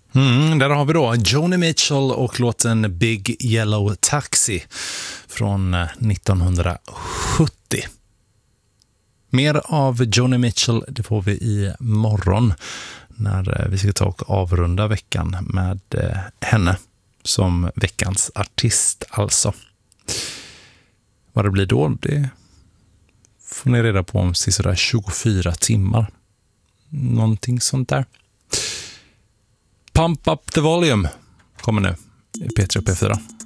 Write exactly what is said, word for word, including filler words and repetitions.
Mm, där har vi då Joni Mitchell och låten Big Yellow Taxi från nittonhundrasjuttio. Mer av Joni Mitchell det får vi i morgon när vi ska ta och avrunda veckan med henne som veckans artist alltså. Vad det blir då, det får ni reda på om sådär tjugofyra timmar. Någonting sånt där. Pump Up The Volume kommer nu i P tre och P fyra.